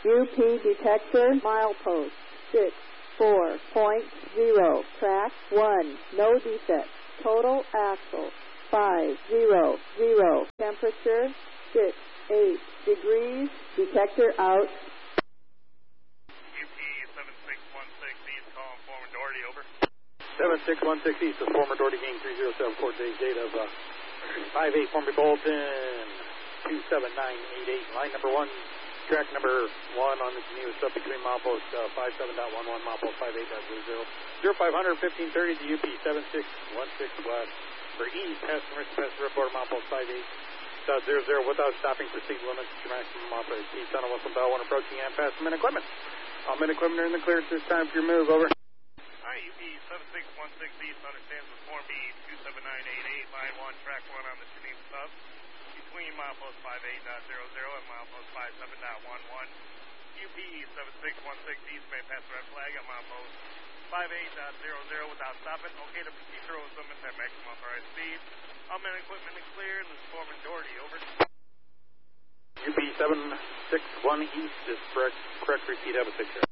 UP detector, milepost 64.0, track 1, no defect. Total axle 500. Temperature 68 degrees. Detector out. UP 7616 East, calling former Doherty, over. 7616 East, the former Doherty Gang 3074, today's date of 58, former Bolton 27988, line number 1, track number 1 on the Geneva sub between milepost 57.11, milepost 58.00, 0500 1530 to UP 7616 west. For east, passenger report, milepost 58.00, without stopping, proceed limits to maximum authorized speed. Tunnel whistle bell when approaching and past min equipment. All min equipment are in the clear at this time for your move, over. Alright, UP 7616 East understands with Form B 27988, line 1, track 1 on the Geneva sub between milepost 58.00 and milepost 57.11. UP 7616 East may pass the red flag at milepost 58.00 without stopping. Okay to proceed through limits at maximum authorized speed. All men equipment is clear, and this is Foreman Doherty, over. UP 761 East is correct. Repeat, have a picture.